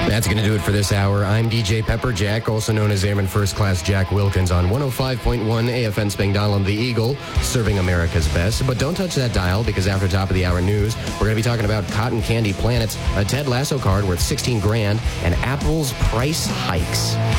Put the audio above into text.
That's going to do it for this hour. I'm DJ Pepperjack, also known as Airman First Class Jack Wilkins on 105.1 AFN Spangdahlem, the Eagle, serving America's best. But don't touch that dial, because after top of the hour news, we're going to be talking about Cotton Candy Planets, a Ted Lasso card worth $16,000, and Apple's price hikes.